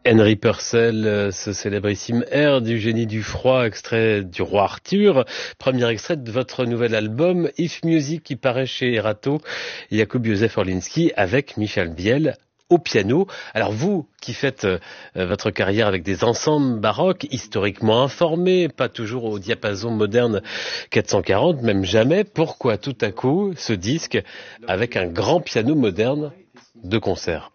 Henry Purcell, ce célébrissime air du génie du froid, extrait du Roi Arthur, premier extrait de votre nouvel album If Music qui paraît chez Erato, Jakub Józef Orliński avec Michal Biel au piano. Alors vous qui faites votre carrière avec des ensembles baroques, historiquement informés, pas toujours au diapason moderne 440, même jamais, pourquoi tout à coup ce disque avec un grand piano moderne de concert?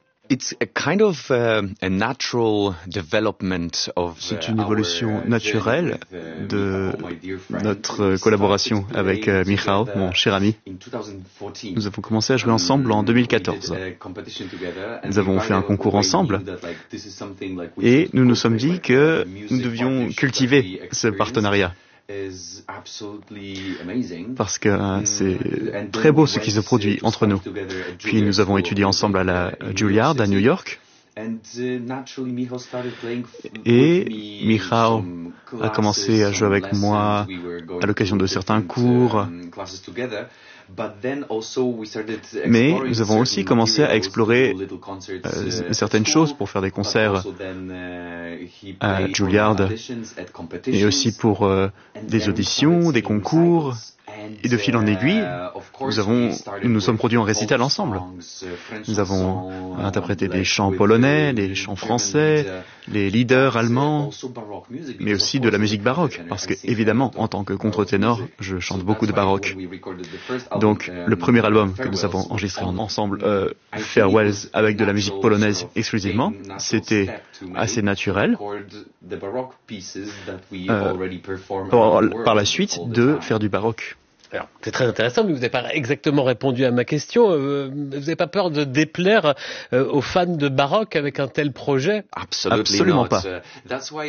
C'est une évolution naturelle de notre collaboration avec Michał, mon cher ami. Nous avons commencé à jouer ensemble en 2014. Nous avons fait un concours ensemble et nous nous sommes dit que nous devions cultiver ce partenariat. Parce que c'est très beau ce qui se produit entre nous. Puis nous avons étudié ensemble à la Juilliard à New York. Et Michał a commencé à jouer avec moi à l'occasion de certains cours. Mais nous avons aussi commencé à explorer certaines choses pour faire des concerts à Juilliard et aussi pour des auditions, des concours. Et de fil en aiguille, nous nous sommes produits en récital ensemble. Nous avons interprété des chants polonais, des chants français, les leaders allemands, mais aussi de la musique baroque, parce que évidemment, en tant que contre-ténor, je chante beaucoup de baroque. Donc, le premier album que nous avons enregistré ensemble, Farewells, avec de la musique polonaise exclusivement, c'était assez naturel. Par la suite, de faire du baroque. Alors, c'est très intéressant, mais vous n'avez pas exactement répondu à ma question. Vous n'avez pas peur de déplaire aux fans de baroque avec un tel projet? Absolument pas.